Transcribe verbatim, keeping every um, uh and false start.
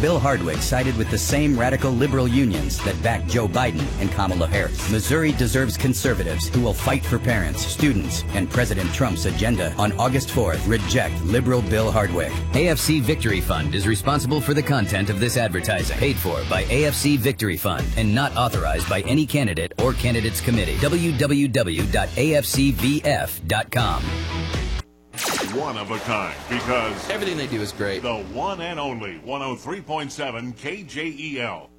Bill Hardwick sided with the same radical liberal unions that back Joe Biden and Kamala Harris. Missouri deserves conservatives who will fight for parents, students, and President Trump's agenda. On August fourth, reject liberal Bill Hardwick. A F C Victory Fund is responsible for the content of this advertising, paid for by A F C Victory Fund and not authorized by any candidate or candidates committee. w w w dot a f c v f dot com. One of a kind, because everything they do is great. The one and only one oh three point seven K J E L.